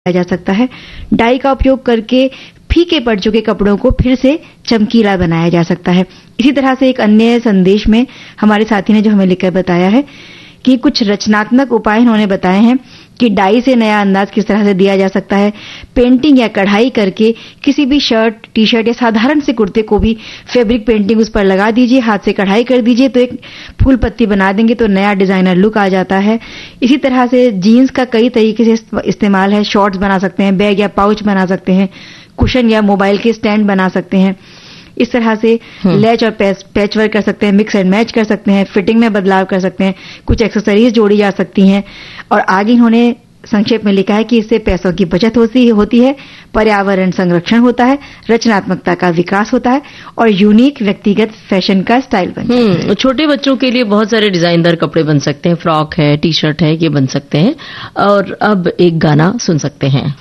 जा सकता है। डाई का उपयोग करके फीके पड़ चुके कपड़ों को फिर से चमकीला बनाया जा सकता है। इसी तरह से एक अन्य संदेश में हमारे साथी ने जो हमें लिखकर बताया है कि कुछ रचनात्मक उपाय उन्होंने बताए हैं कि डाई से नया अंदाज किस तरह से दिया जा सकता है। पेंटिंग या कढ़ाई करके किसी भी शर्ट, टी शर्ट या साधारण से कुर्ते को भी फैब्रिक पेंटिंग उस पर लगा दीजिए, हाथ से कढ़ाई कर दीजिए तो एक फूल पत्ती बना देंगे तो नया डिजाइनर लुक आ जाता है। इसी तरह से जीन्स का कई तरीके से इस्तेमाल है। शॉर्ट्स बना सकते हैं, बैग या पाउच बना सकते हैं, कुशन या मोबाइल के स्टैंड बना सकते हैं। इस तरह से लैच और पैच वर्क कर सकते हैं, मिक्स एंड मैच कर सकते हैं, फिटिंग में बदलाव कर सकते हैं, कुछ एक्सेसरीज जोड़ी जा सकती हैं। और आगे इन्होंने संक्षेप में लिखा है कि इससे पैसों की बचत होती है, पर्यावरण संरक्षण होता है, रचनात्मकता का विकास होता है और यूनिक व्यक्तिगत फैशन का स्टाइल बनता है। छोटे बच्चों के लिए बहुत सारे डिजाइनदार कपड़े बन सकते हैं, फ्रॉक है, टी शर्ट है, ये बन सकते हैं। और अब एक गाना सुन सकते हैं।